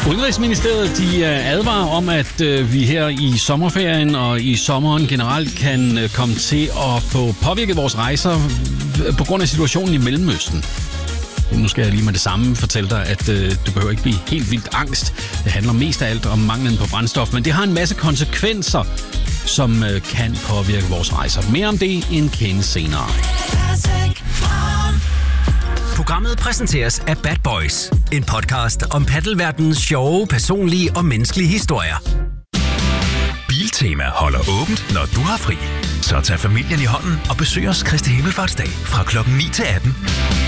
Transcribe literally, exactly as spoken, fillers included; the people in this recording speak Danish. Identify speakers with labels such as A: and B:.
A: Udenrigsministeriet de advarer om, at vi her i sommerferien og i sommeren generelt kan komme til at få påvirket vores rejser på grund af situationen i Mellemøsten. Nu skal jeg lige med det samme fortælle dig, at du behøver ikke blive helt vildt angst. Det handler mest af alt om manglen på brændstof, men det har en masse konsekvenser, som kan påvirke vores rejser. Mere om det en kende senere.
B: Programmet præsenteres af Bad Boys, en podcast om paddelverdenens sjove, personlige og menneskelige historier. Biltema holder åbent, når du har fri. Så tag familien i hånden og besøg os Kristi Himmelfartsdag fra klokken ni til atten.